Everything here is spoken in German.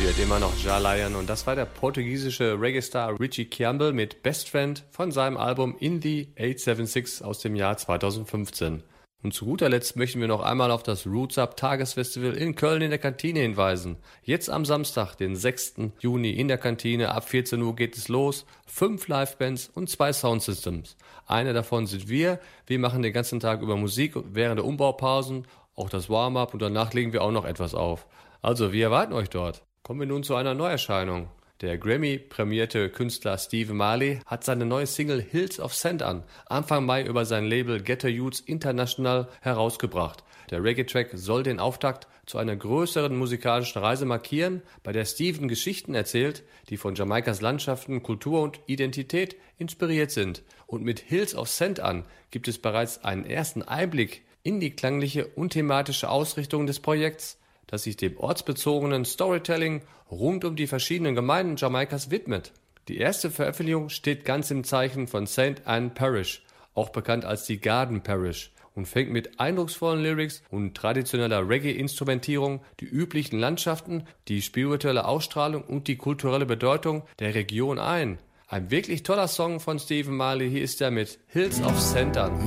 produziert immer noch Ja Lion und das war der portugiesische Reggae-Star Richie Campbell mit Best Friend von seinem Album In the 876 aus dem Jahr 2015. Und zu guter Letzt möchten wir noch einmal auf das Roots Up Tagesfestival in Köln in der Kantine hinweisen. Jetzt am Samstag, den 6. Juni in der Kantine, ab 14 Uhr geht es los. 5 Livebands und 2 Soundsystems. Eine davon sind wir. Wir machen den ganzen Tag über Musik während der Umbaupausen, auch das Warm-up und danach legen wir auch noch etwas auf. Also, wir erwarten euch dort. Kommen wir nun zu einer Neuerscheinung. Der Grammy-prämierte Künstler Steve Marley hat seine neue Single Hills of Sand Anfang Mai über sein Label Getter Youths International herausgebracht. Der Reggae-Track soll den Auftakt zu einer größeren musikalischen Reise markieren, bei der Steven Geschichten erzählt, die von Jamaikas Landschaften, Kultur und Identität inspiriert sind. Und mit Hills of Sand gibt es bereits einen ersten Einblick in die klangliche und thematische Ausrichtung des Projekts, das sich dem ortsbezogenen Storytelling rund um die verschiedenen Gemeinden Jamaikas widmet. Die erste Veröffentlichung steht ganz im Zeichen von St. Anne Parish, auch bekannt als die Garden Parish, und fängt mit eindrucksvollen Lyrics und traditioneller Reggae-Instrumentierung die üblichen Landschaften, die spirituelle Ausstrahlung und die kulturelle Bedeutung der Region ein. Ein wirklich toller Song von Stephen Marley, hier ist er mit Hills of Sand